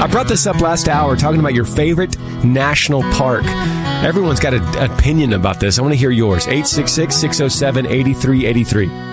I brought this up last hour, talking about your favorite national park. Everyone's got an opinion about this. I want to hear yours. 866-607-8383.